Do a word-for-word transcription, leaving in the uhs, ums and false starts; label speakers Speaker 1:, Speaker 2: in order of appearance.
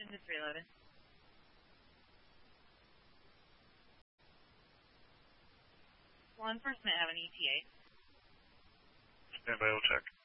Speaker 1: Houston to three eleven. Law enforcement have an E T A.
Speaker 2: Stand by, we'll check.